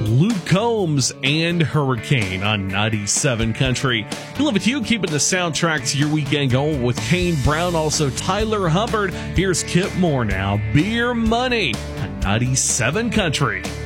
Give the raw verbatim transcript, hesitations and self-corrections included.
Luke Combs and Hurricane on ninety-seven Country. We love it, you keeping the soundtrack to your weekend going with Kane Brown, also Tyler Hubbard. Here's Kip Moore now. Beer Money on ninety-seven Country.